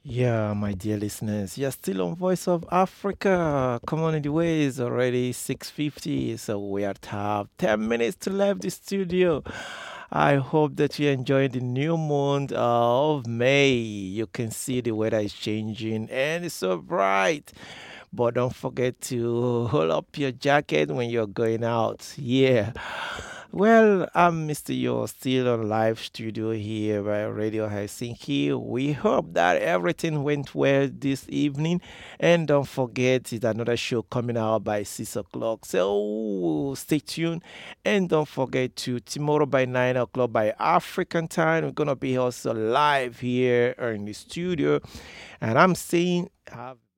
Yeah, my dear listeners, you're still on Voice of Africa. Come on in the way, it's already 6:50, so we are have 10 minutes to leave the studio. I hope that you enjoy the new month of May. You can see the weather is changing and it's so bright. But don't forget to hold up your jacket when you're going out. Yeah. Well, I'm Mr. Yo, still on live studio here by Radio Helsinki. We hope that everything went well this evening. And don't forget, it's another show coming out by 6 o'clock. So stay tuned. And don't forget to tomorrow by 9 o'clock by African time, we're going to be also live here in the studio. And I'm saying, have